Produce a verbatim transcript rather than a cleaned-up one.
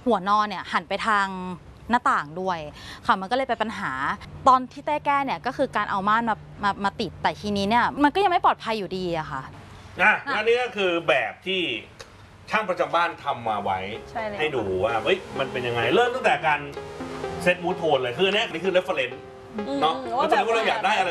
หัวนอนเนี่ยหันไปทางหน้าต่างด้วยค่ะมันก็เลยเป็นปัญหาตอนที่เต้แก้เนี่ยก็คือการเอาม่านมามามาติดแต่ทีนี้เนี่ยมันก็ยังไม่ปลอดภัยอยู่ดีอะค่ะอ่ะอันนี้ก็คือแบบที่ช่างประจำบ้านทำมาไว้ใใให้ดูว่าเฮ้ยมันเป็นยังไงเริ่มตั้งแต่การเซตมูทโทนเลยคือเนี้ยนี่คือเรฟเฟอเรนซ์เนาะว่าแบบเราอยากได้อะไร